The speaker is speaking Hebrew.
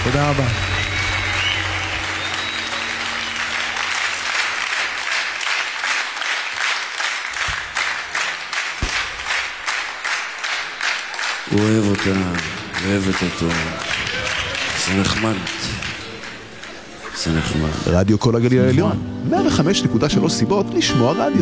תודה רבה. הוא אוהב אותה, אוהבת אותו. זה נחמד. זה נחמד. רדיו כל הגליל העליון, 105.3 סיבות לשמוע רדיו.